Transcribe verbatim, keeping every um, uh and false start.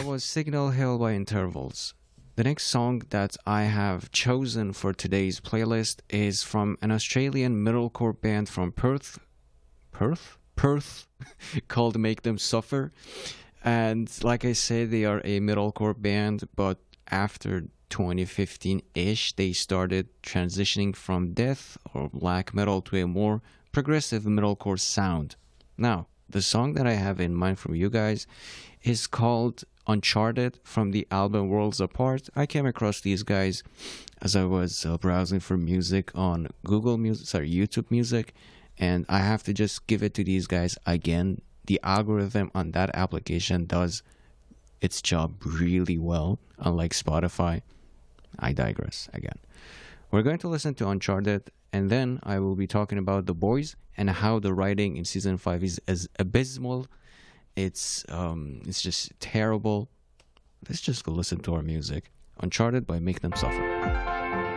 was Signal Hill by Intervals. The next song that I have chosen for today's playlist is from an Australian metalcore band from Perth. Perth? Perth, called Make Them Suffer. And like I said, they are a metalcore band, but after twenty fifteen-ish, they started transitioning from death or black metal to a more progressive metalcore sound. Now, the song that I have in mind from you guys is called Uncharted from the album Worlds Apart. I came across these guys as I was uh, browsing for music on Google Music, sorry, YouTube Music, and I have to just give it to these guys again. The algorithm on that application does its job really well, unlike Spotify. I digress again. We're going to listen to Uncharted, and then I will be talking about The Boys and how the writing in season five is as abysmal. It's um, it's just terrible. Let's just go listen to our music. Uncharted by Make Them Suffer.